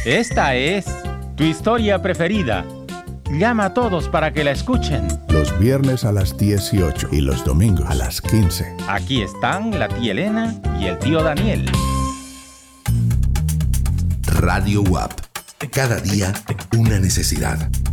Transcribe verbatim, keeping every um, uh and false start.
Esta es tu historia preferida. Llama a todos para que la escuchen. Los viernes a las dieciocho y los domingos a las quince. Aquí están la tía Elena y el tío Daniel. Radio W A P. Cada día una necesidad.